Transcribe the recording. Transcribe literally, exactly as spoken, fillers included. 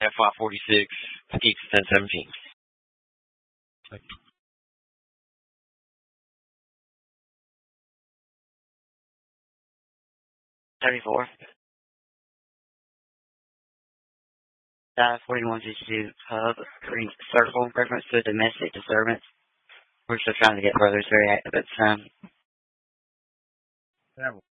F Y forty-six, Petite ten seventeen. Thank you. thirty-four. Dive forty-one fifty-two hub green circle reference to a domestic disturbance. We're still trying to get brothers very active at the time. Yeah,